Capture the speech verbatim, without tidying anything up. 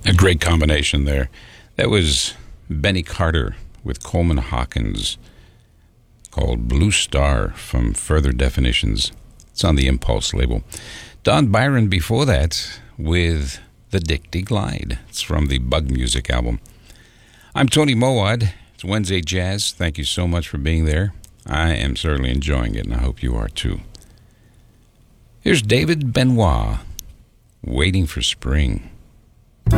A great combination there. That was Benny Carter with Coleman Hawkins, called Blue Star from Further Definitions. It's on the Impulse label. Don Byron before that with The Dicty Glide. It's from the Bug Music album. I'm Tony Mowad. It's Wednesday Jazz. Thank you so much for being there. I am certainly enjoying it, and I hope you are too. Here's David Benoit, Waiting for Spring.